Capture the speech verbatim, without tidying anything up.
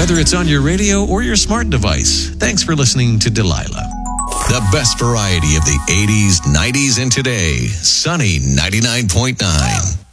whether it's on your radio or your smart device. Thanks for listening to Delilah. The best variety of the eighties, nineties, and today. Sunny ninety-nine point nine.